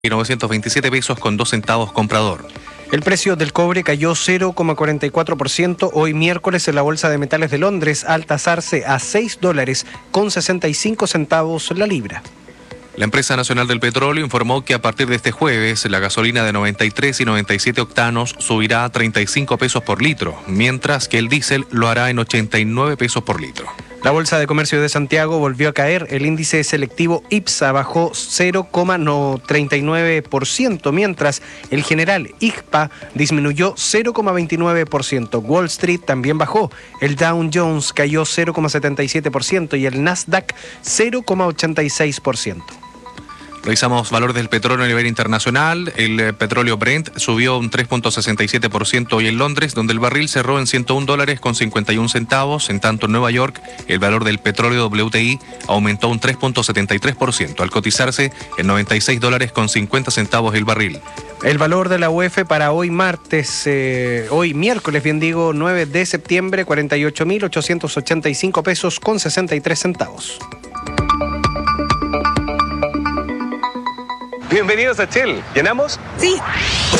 y 927 pesos con 2 centavos comprador. El precio del cobre cayó 0,44% hoy miércoles en la Bolsa de Metales de Londres, al tasarse a $6 con 65 centavos la libra. La empresa nacional del petróleo informó que a partir de este jueves la gasolina de 93 y 97 octanos subirá a 35 pesos por litro, mientras que el diésel lo hará en 89 pesos por litro. La Bolsa de Comercio de Santiago volvió a caer. El índice selectivo IPSA bajó 0,39%, mientras el general IGPA disminuyó 0,29%. Wall Street también bajó. El Dow Jones cayó 0,77% y el Nasdaq 0,86%. Revisamos valores del petróleo a nivel internacional. El petróleo Brent subió un 3,67% hoy en Londres, donde el barril cerró en $101 con 51 centavos. En tanto, en Nueva York, el valor del petróleo WTI aumentó un 3,73%, al cotizarse en $96 con 50 centavos el barril. El valor de la UF para hoy miércoles, 9 de septiembre, 48.885 pesos con 63 centavos. Bienvenidos a Shell. ¿Llenamos? Sí.